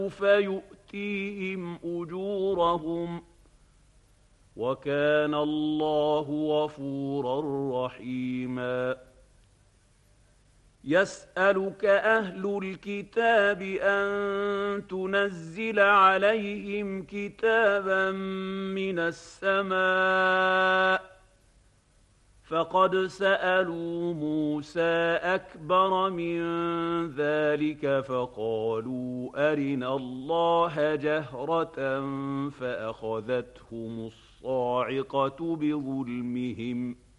سوف يؤتيهم أجورهم وكان الله غفورا رحيما يسألك أهل الكتاب أن تنزل عليهم كتابا من السماء فقد سألوا موسى أكبر من ذلك فقالوا أرنا الله جهرة فأخذتهم الصاعقة بظلمهم